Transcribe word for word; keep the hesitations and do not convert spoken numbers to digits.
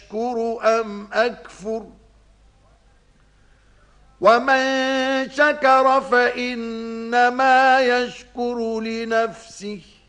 أأشكر أم أكفر ومن شكر فإنما يشكر لنفسه